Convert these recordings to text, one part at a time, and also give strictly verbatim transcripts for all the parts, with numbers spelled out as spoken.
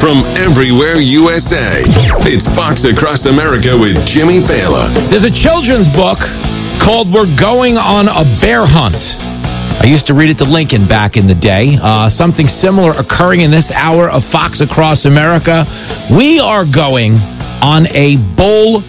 from everywhere U S A. It's Fox Across America with Jimmy Failla. There's a children's book called We're Going on a Bear Hunt. I used to read it to Lincoln back in the day. Uh, something similar occurring in this hour of Fox Across America. We are going on a bull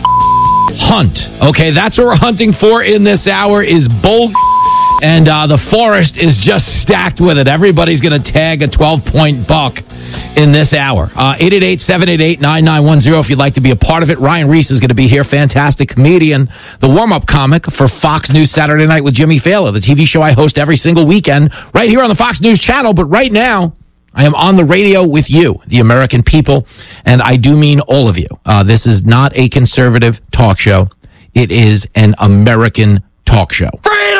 hunt. Okay, that's what we're hunting for in this hour is bull. And uh, the forest is just stacked with it. Everybody's going to tag a twelve-point buck in this hour. Uh, eight eight eight, seven eight eight, nine nine one zero if you'd like to be a part of it. Ryan Reese is going to be here. Fantastic comedian. The warm-up comic for Fox News Saturday Night with Jimmy Failla, the T V show I host every single weekend right here on the Fox News channel. But right now, I am on the radio with you, the American people, and I do mean all of you. Uh, this is not a conservative talk show. It is an American talk show. Freedom!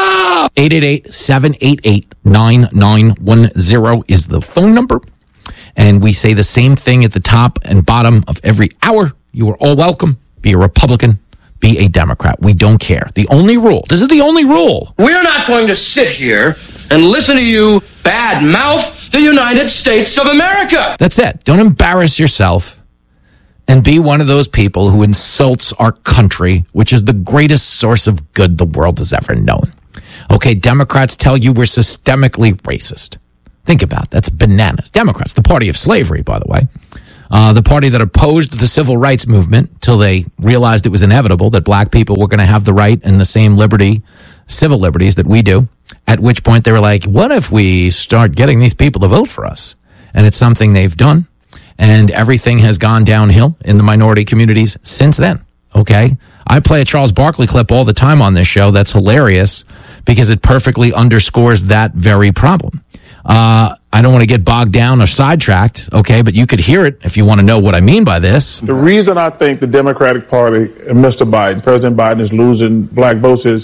eight eight eight, seven eight eight, nine nine one zero is the phone number. And we say the same thing at the top and bottom of every hour. You are all welcome. Be a Republican. Be a Democrat. We don't care. The only rule. This is the only rule. We're not going to sit here and listen to you bad mouth the United States of America. That's it. Don't embarrass yourself and be one of those people who insults our country, which is the greatest source of good the world has ever known. Okay, Democrats tell you we're systemically racist. Think about it. That's bananas. Democrats, the party of slavery, by the way. Uh, the party that opposed the civil rights movement till they realized it was inevitable that black people were going to have the right and the same liberty, civil liberties that we do. At which point they were like, what if we start getting these people to vote for us? And it's something they've done. And everything has gone downhill in the minority communities since then. Okay? I play a Charles Barkley clip all the time on this show that's hilarious because it perfectly underscores that very problem. Uh, I don't want to get bogged down or sidetracked, okay, but you could hear it if you want to know what I mean by this. The reason I think the Democratic Party and Mister Biden, President Biden, is losing black votes is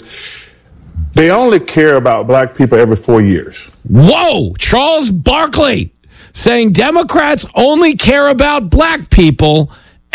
they only care about black people every four years. Whoa! Charles Barkley saying Democrats only care about black people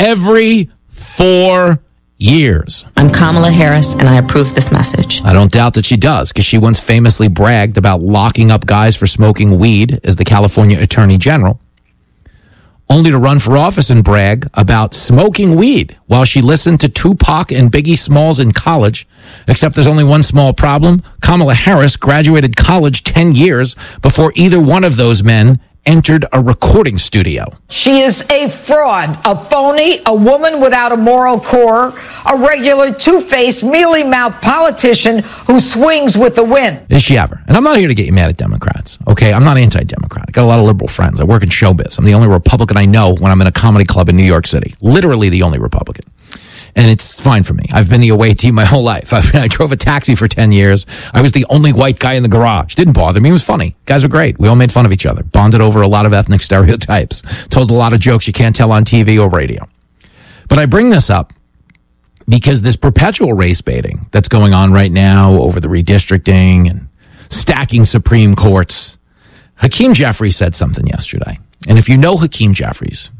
every four years. I'm Kamala Harris, and I approve this message. I don't doubt that she does, because she once famously bragged about locking up guys for smoking weed as the California Attorney General, only to run for office and brag about smoking weed while she listened to Tupac and Biggie Smalls in college. Except there's only one small problem. Kamala Harris graduated college ten years before either one of those men entered a recording studio. She is a fraud, a phony, a woman without a moral core, a regular two-faced, mealy-mouthed politician who swings with the wind. Is she ever? And I'm not here to get you mad at Democrats, okay? I'm not anti-Democrat. I got a lot of liberal friends. I work in showbiz. I'm the only Republican I know when I'm in a comedy club in New York City. Literally the only Republican. And it's fine for me. I've been the away team my whole life. I, I drove a taxi for ten years. I was the only white guy in the garage. Didn't bother me. It was funny. Guys were great. We all made fun of each other. Bonded over a lot of ethnic stereotypes. Told a lot of jokes you can't tell on T V or radio. But I bring this up because this perpetual race baiting that's going on right now over the redistricting and stacking Supreme Courts. Hakeem Jeffries said something yesterday. And if you know Hakeem Jeffries,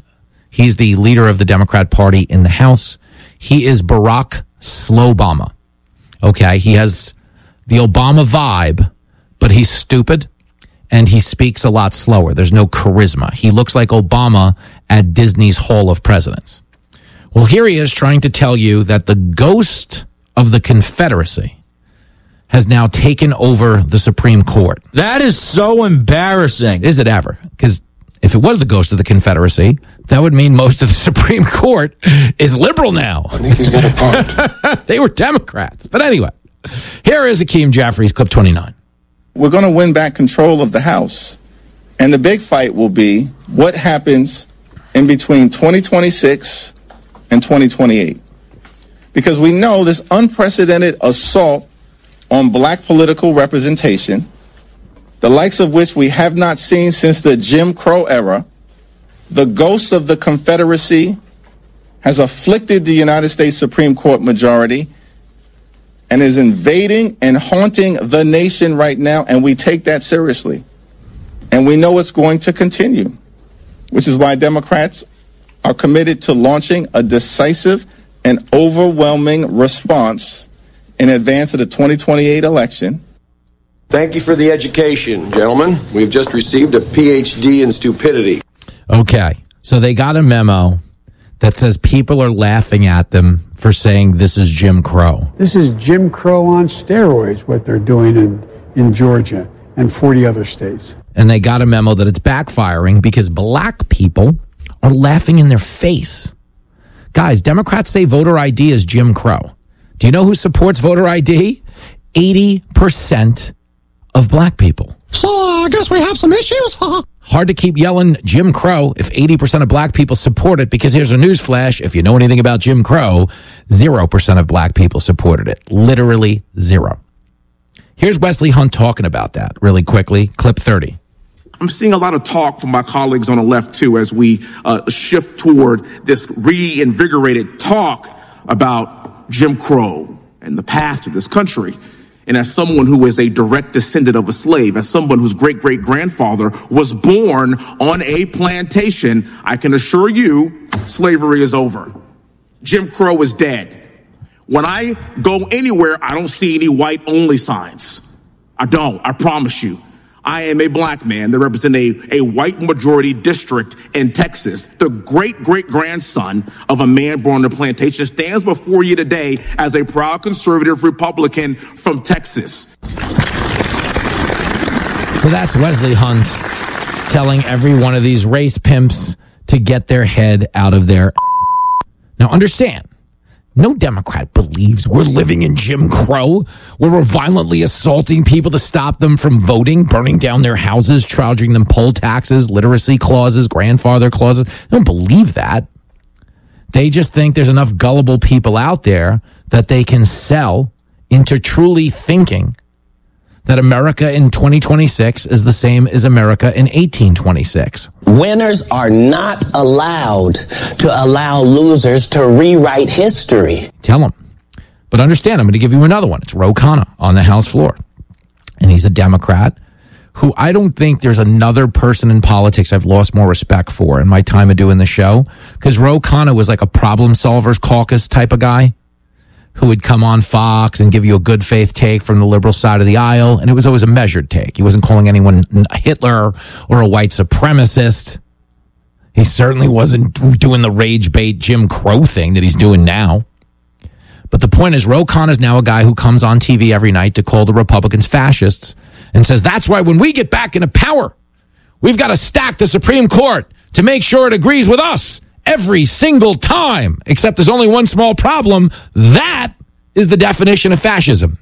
he's the leader of the Democrat Party in the House. He is Barack Slowbama. Okay, he has the Obama vibe, but he's stupid, and he speaks a lot slower. There's no charisma. He looks like Obama at Disney's Hall of Presidents. Well, here he is trying to tell you that the ghost of the Confederacy has now taken over the Supreme Court. That is so embarrassing. Is it ever? Because if it was the ghost of the Confederacy, that would mean most of the Supreme Court is liberal now. I think he's got a point. They were Democrats. But anyway, here is Hakeem Jeffries, clip twenty-nine. We're going to win back control of the House. And the big fight will be what happens in between twenty twenty-six and twenty twenty-eight. Because we know this unprecedented assault on black political representation, the likes of which we have not seen since the Jim Crow era, the ghost of the Confederacy has afflicted the United States Supreme Court majority and is invading and haunting the nation right now, and we take that seriously. And we know it's going to continue, which is why Democrats are committed to launching a decisive and overwhelming response in advance of the twenty twenty-eight election. Thank you for the education, gentlemen. We've just received a P H D in stupidity. Okay. So they got a memo that says people are laughing at them for saying this is Jim Crow. This is Jim Crow on steroids, what they're doing in, in Georgia and forty other states. And they got a memo that it's backfiring because black people are laughing in their face. Guys, Democrats say voter I D is Jim Crow. Do you know who supports voter I D? eighty percent of black people. Oh, I guess we have some issues. Hard to keep yelling Jim Crow if eighty percent of black people support it, because here's a news flash. If you know anything about Jim Crow, zero percent of black people supported it. Literally zero. Here's Wesley Hunt talking about that really quickly. Clip thirty. I'm seeing a lot of talk from my colleagues on the left, too, as we uh, shift toward this reinvigorated talk about Jim Crow and the past of this country. And as someone who is a direct descendant of a slave, as someone whose great-great-grandfather was born on a plantation, I can assure you slavery is over. Jim Crow is dead. When I go anywhere, I don't see any white-only signs. I don't. I promise you. I am a black man that represents a, a white majority district in Texas. The great-great-grandson of a man born on a plantation stands before you today as a proud conservative Republican from Texas. So that's Wesley Hunt telling every one of these race pimps to get their head out of their... Now understand, no Democrat believes we're living in Jim Crow, where we're violently assaulting people to stop them from voting, burning down their houses, charging them poll taxes, literacy clauses, grandfather clauses. They don't believe that. They just think there's enough gullible people out there that they can sell into truly thinking that America in twenty twenty-six is the same as America in eighteen twenty-six. Winners are not allowed to allow losers to rewrite history. Tell them. But understand, I'm going to give you another one. It's Ro Khanna on the House floor. And he's a Democrat who I don't think there's another person in politics I've lost more respect for in my time of doing the show. Because Ro Khanna was like a problem solvers caucus type of guy who would come on Fox and give you a good faith take from the liberal side of the aisle. And it was always a measured take. He wasn't calling anyone a Hitler or a white supremacist. He certainly wasn't doing the rage bait Jim Crow thing that he's doing now. But the point is, Ro Khanna is now a guy who comes on T V every night to call the Republicans fascists and says, that's why when we get back into power, we've got to stack the Supreme Court to make sure it agrees with us every single time. Except there's only one small problem. That is the definition of fascism.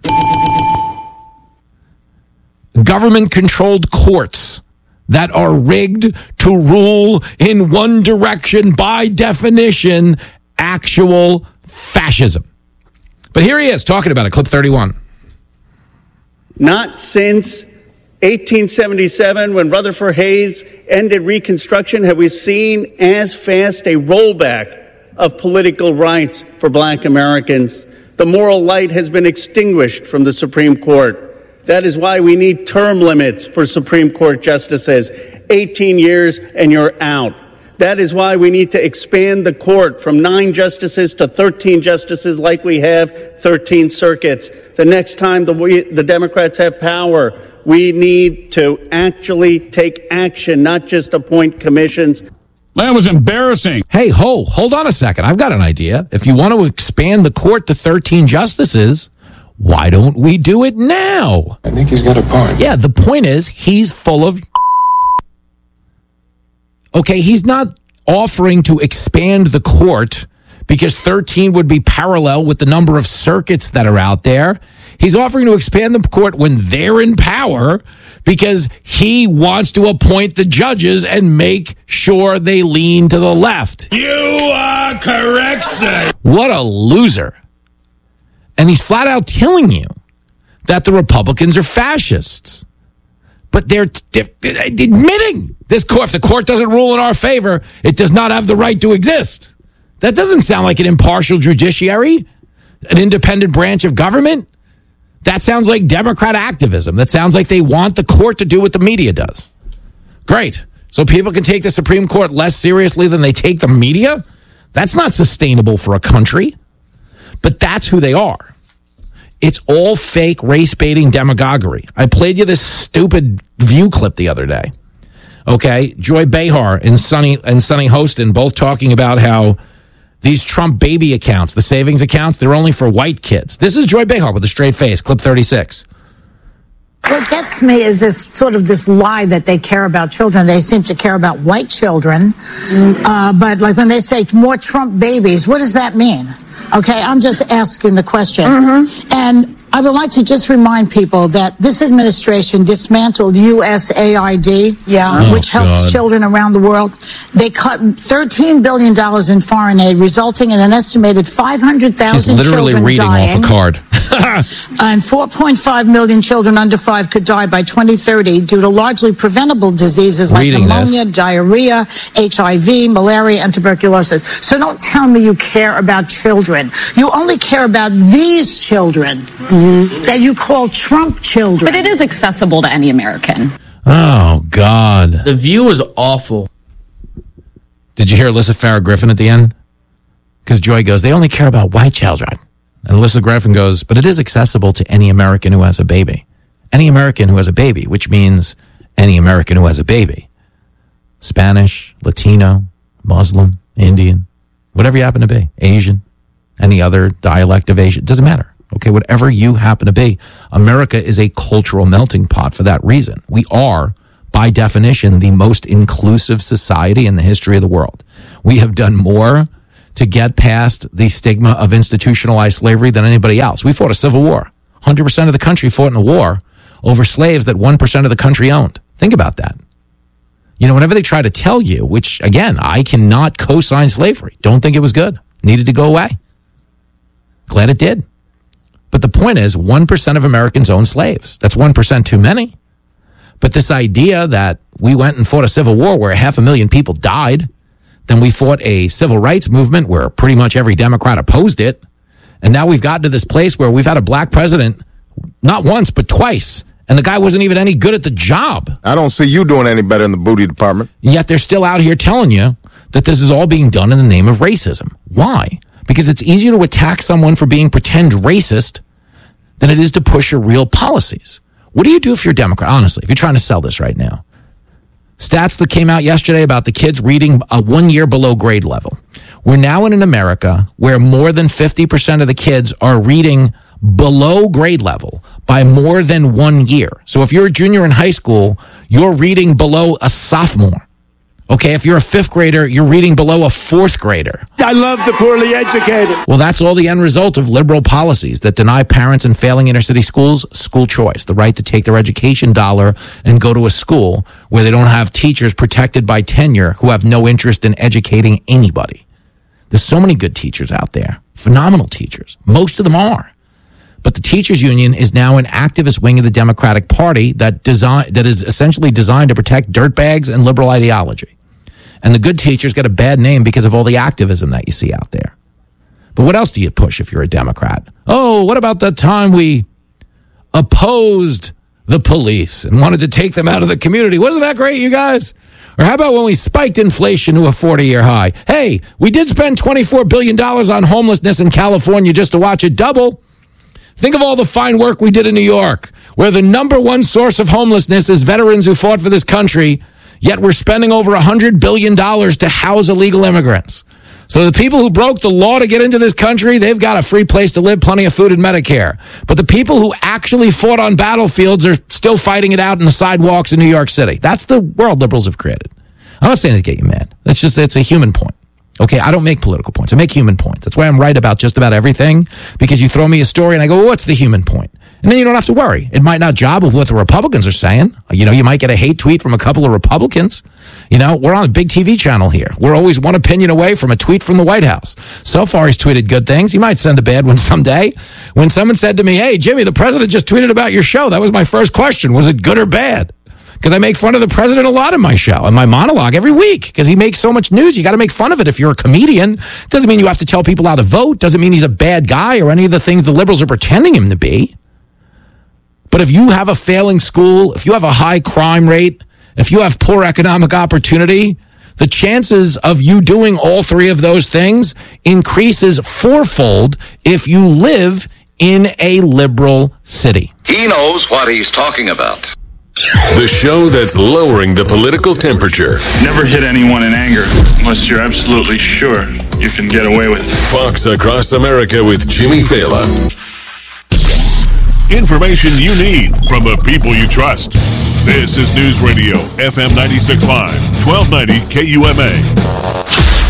Government-controlled courts that are rigged to rule in one direction, by definition, actual fascism. But here he is talking about it. Clip thirty-one. Not since eighteen seventy-seven, when Rutherford Hayes ended Reconstruction, have we seen as fast a rollback of political rights for black Americans. The moral light has been extinguished from the Supreme Court. That is why we need term limits for Supreme Court justices. eighteen years and you're out. That is why we need to expand the court from nine justices to thirteen justices, like we have thirteen circuits. The next time the, we, the Democrats have power, we need to actually take action, not just appoint commissions. That was embarrassing. Hey, ho, hold on a second. I've got an idea. If you want to expand the court to thirteen justices, why don't we do it now? I think he's got a point. Yeah, the point is he's full of... Okay, he's not offering to expand the court because thirteen would be parallel with the number of circuits that are out there. He's offering to expand the court when they're in power because he wants to appoint the judges and make sure they lean to the left. You are correct, sir. What a loser. And he's flat out telling you that the Republicans are fascists. But they're, they're, they're admitting this court, if the court doesn't rule in our favor, it does not have the right to exist. That doesn't sound like an impartial judiciary, an independent branch of government. That sounds like Democrat activism. That sounds like they want the court to do what the media does. Great. So people can take the Supreme Court less seriously than they take the media? That's not sustainable for a country. But that's who they are. It's all fake race-baiting demagoguery. I played you this stupid View clip the other day Okay, Joy Behar and Sonny and Sonny Hostin both talking about how these Trump baby accounts, the savings accounts, they're only for white kids. This is Joy Behar with a straight face, clip thirty-six. What gets me is this sort of this lie that they care about children. They seem to care about white children. Uh, but like when they say more Trump babies, what does that mean? Okay, I'm just asking the question. Mm-hmm. And I would like to just remind people that this administration dismantled U S A I D, yeah, oh, which helps God. children around the world. They cut thirteen billion dollars in foreign aid, resulting in an estimated five hundred thousand children dying. She's literally reading off a card. And four point five million children under five could die by twenty thirty due to largely preventable diseases like reading pneumonia, this. diarrhea, H I V, malaria, and tuberculosis. So don't tell me you care about children. You only care about these children. Mm-hmm. That you call Trump children. But it is accessible to any American. Oh, God. The View is awful. Did you hear Alyssa Farah Griffin at the end? Because Joy goes, they only care about white children. And Alyssa Griffin goes, but it is accessible to any American who has a baby. Any American who has a baby, which means any American who has a baby. Spanish, Latino, Muslim, Indian, whatever you happen to be. Asian, any other dialect of Asian. It doesn't matter. Okay, whatever you happen to be, America is a cultural melting pot for that reason. We are, by definition, the most inclusive society in the history of the world. We have done more to get past the stigma of institutionalized slavery than anybody else. We fought a civil war. one hundred percent of the country fought in a war over slaves that one percent of the country owned. Think about that. You know, whenever they try to tell you, which, again, I cannot co-sign slavery. Don't think it was good. Needed to go away. Glad it did. But the point is, one percent of Americans own slaves. That's one percent too many. But this idea that we went and fought a civil war where half a million people died, then we fought a civil rights movement where pretty much every Democrat opposed it, and now we've gotten to this place where we've had a black president not once, but twice, and the guy wasn't even any good at the job. I don't see you doing any better in the booty department. Yet they're still out here telling you that this is all being done in the name of racism. Why? Because it's easier to attack someone for being pretend racist than it is to push your real policies. What do you do if you're a Democrat? Honestly, if you're trying to sell this right now. Stats that came out yesterday about the kids reading a one year below grade level. We're now in an America where more than fifty percent of the kids are reading below grade level by more than one year. So if you're a junior in high school, you're reading below a sophomore. Okay, if you're a fifth grader, you're reading below a fourth grader. I love the poorly educated. Well, that's all the end result of liberal policies that deny parents in failing inner city schools school choice, the right to take their education dollar and go to a school where they don't have teachers protected by tenure who have no interest in educating anybody. There's so many good teachers out there, phenomenal teachers. Most of them are. But the teachers union is now an activist wing of the Democratic Party that design that is essentially designed to protect dirtbags and liberal ideology. And the good teachers get a bad name because of all the activism that you see out there. But what else do you push if you're a Democrat? Oh, what about the time we opposed the police and wanted to take them out of the community? Wasn't that great, you guys? Or how about when we spiked inflation to a forty-year high? Hey, we did spend twenty-four billion dollars on homelessness in California just to watch it double. Think of all the fine work we did in New York, where the number one source of homelessness is veterans who fought for this country, yet we're spending over one hundred billion dollars to house illegal immigrants. So the people who broke the law to get into this country, they've got a free place to live, plenty of food and Medicare. But the people who actually fought on battlefields are still fighting it out in the sidewalks in New York City. That's the world liberals have created. I'm not saying to get you mad. That's just, it's a human point. Okay, I don't make political points. I make human points. That's why I'm right about just about everything, because you throw me a story and I go, well, what's the human point? And then you don't have to worry. It might not jibe with what the Republicans are saying. You know, you might get a hate tweet from a couple of Republicans. You know, we're on a big T V channel here. We're always one opinion away from a tweet from the White House. So far, he's tweeted good things. He might send a bad one someday. When someone said to me, hey, Jimmy, the president just tweeted about your show. That was my first question. Was it good or bad? Because I make fun of the president a lot in my show and my monologue every week because he makes so much news. You got to make fun of it if you're a comedian. Doesn't mean you have to tell people how to vote. Doesn't mean he's a bad guy or any of the things the liberals are pretending him to be. But if you have a failing school, if you have a high crime rate, if you have poor economic opportunity, the chances of you doing all three of those things increases fourfold if you live in a liberal city. He knows what he's talking about. The show that's lowering the political temperature. Never hit anyone in anger unless you're absolutely sure you can get away with it. Fox Across America with Jimmy Fallon. Information you need from the people you trust. This is News Radio F M ninety-six point five, twelve ninety K U M A.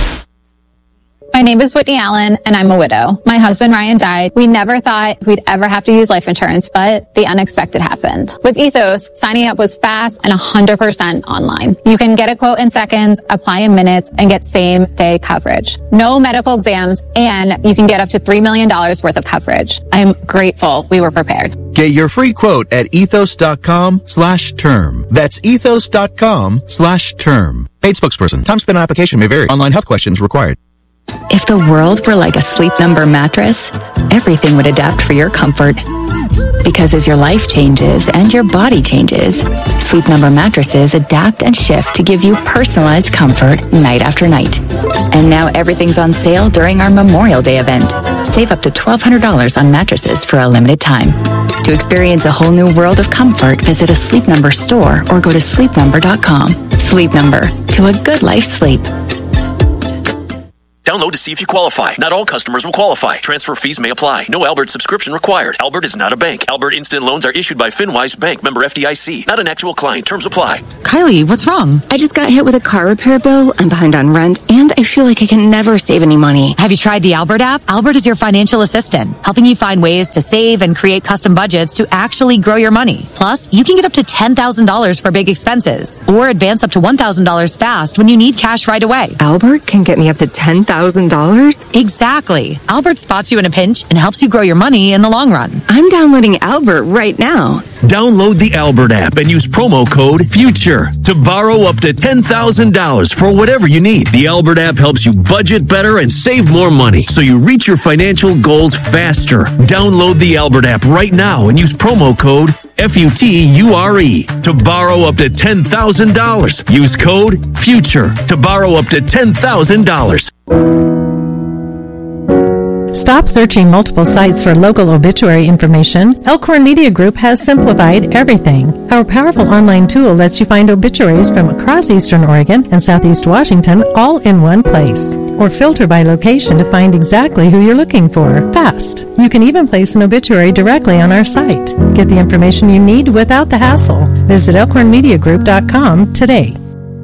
My name is Whitney Allen, and I'm a widow. My husband, Ryan, died. We never thought we'd ever have to use life insurance, but the unexpected happened. With Ethos, signing up was fast and one hundred percent online. You can get a quote in seconds, apply in minutes, and get same-day coverage. No medical exams, and you can get up to three million dollars worth of coverage. I'm grateful we were prepared. Get your free quote at ethos.com slash term. That's ethos.com slash term. Paid spokesperson. Time spent on application may vary. Online health questions required. If the world were like a Sleep Number mattress, everything would adapt for your comfort. Because as your life changes and your body changes, Sleep Number mattresses adapt and shift to give you personalized comfort night after night. And now everything's on sale during our Memorial Day event. Save up to twelve hundred dollars on mattresses for a limited time. To experience a whole new world of comfort, visit a Sleep Number store or go to sleep number dot com. Sleep Number, to a good life sleep. Download to see if you qualify. Not all customers will qualify. Transfer fees may apply. No Albert subscription required. Albert is not a bank. Albert Instant Loans are issued by FinWise Bank, member F D I C. Not an actual client. Terms apply. Kylie, what's wrong? I just got hit with a car repair bill. I'm behind on rent, and I feel like I can never save any money. Have you tried the Albert app? Albert is your financial assistant, helping you find ways to save and create custom budgets to actually grow your money. Plus, you can get up to ten thousand dollars for big expenses, or advance up to one thousand dollars fast when you need cash right away. Albert can get me up to ten thousand dollars? Exactly. Albert spots you in a pinch and helps you grow your money in the long run. I'm downloading Albert right now. Download the Albert app and use promo code FUTURE to borrow up to ten thousand dollars for whatever you need. The Albert app helps you budget better and save more money so you reach your financial goals faster. Download the Albert app right now and use promo code F U T U R E to borrow up to ten thousand dollars. Use code FUTURE to borrow up to ten thousand dollars. Stop searching multiple sites for local obituary information. Elkhorn Media Group has simplified everything. Our powerful online tool lets you find obituaries from across Eastern Oregon and Southeast Washington all in one place. Or filter by location to find exactly who you're looking for. Fast. You can even place an obituary directly on our site. Get the information you need without the hassle. Visit elkhorn media group dot com today.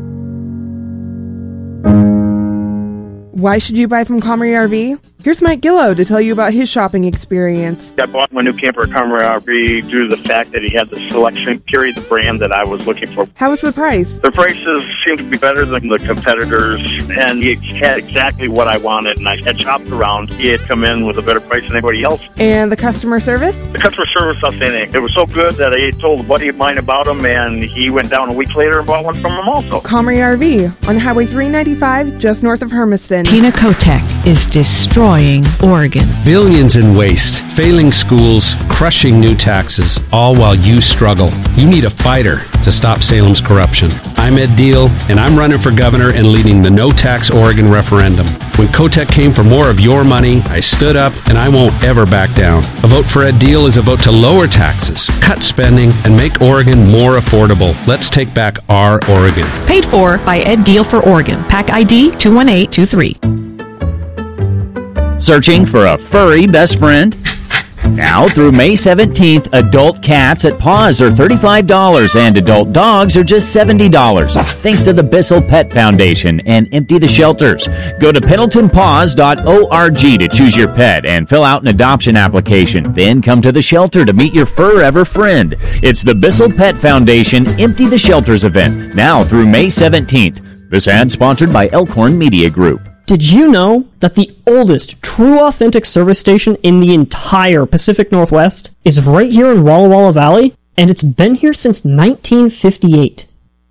Why should you buy from Comrie R V? Here's Mike Gillow to tell you about his shopping experience. I bought my new camper at Comrie R V due to the fact that he had the selection, carried the brand that I was looking for. How was the price? The prices seemed to be better than the competitors, and he had exactly what I wanted, and I had shopped around. He had come in with a better price than anybody else. And the customer service? The customer service, outstanding. It was so good that I told a buddy of mine about him, and he went down a week later and bought one from him also. Comrie R V on Highway three ninety-five, just north of Hermiston. Tina Kotek is destroying Oregon. Billions in waste, failing schools, crushing new taxes, all while you struggle. You need a fighter to stop Salem's corruption. I'm Ed Deal, and I'm running for governor and leading the No Tax Oregon referendum. When Kotek came for more of your money, I stood up, and I won't ever back down. A vote for Ed Deal is a vote to lower taxes, cut spending, and make Oregon more affordable. Let's take back our Oregon. Paid for by Ed Deal for Oregon. Pack I D two one eight two three. Searching for a furry best friend? Now through May seventeenth, adult cats at Paws are thirty-five dollars and adult dogs are just seventy dollars. Thanks to the Bissell Pet Foundation and Empty the Shelters. Go to pendleton paws dot org to choose your pet and fill out an adoption application. Then come to the shelter to meet your forever friend. It's the Bissell Pet Foundation Empty the Shelters event, now through May seventeenth. This ad sponsored by Elkhorn Media Group. Did you know that the oldest true authentic service station in the entire Pacific Northwest is right here in Walla Walla Valley, and it's been here since nineteen fifty-eight?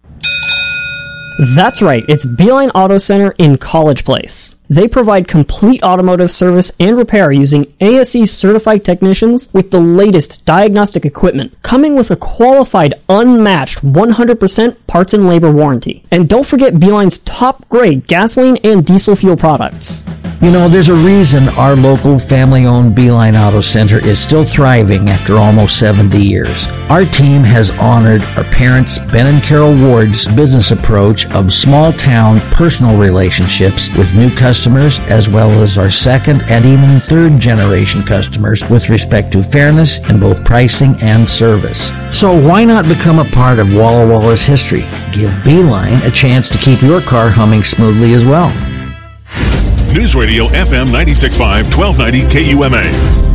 That's right, it's Beeline Auto Center in College Place. They provide complete automotive service and repair using A S E certified technicians with the latest diagnostic equipment, coming with a qualified, unmatched one hundred percent parts and labor warranty. And don't forget Beeline's top grade gasoline and diesel fuel products. You know, there's a reason our local family-owned Beeline Auto Center is still thriving after almost seventy years. Our team has honored our parents, Ben and Carol Ward's business approach of small-town personal relationships with new customers, as well as our second and even third-generation customers with respect to fairness in both pricing and service. So why not become a part of Walla Walla's history? Give Beeline a chance to keep your car humming smoothly as well. News Radio F M ninety-six point five, twelve ninety K U M A.